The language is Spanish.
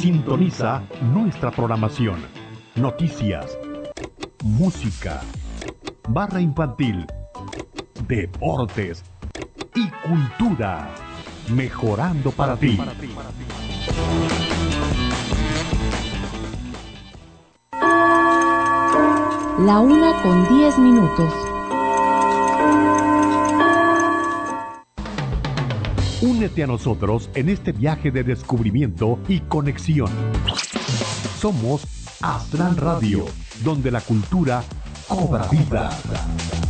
Sintoniza nuestra programación. Noticias, música, barra infantil, deportes y cultura. Mejorando para ti. La 1:10. Únete a nosotros en este viaje de descubrimiento y conexión. Somos Astral Radio, donde la cultura cobra vida.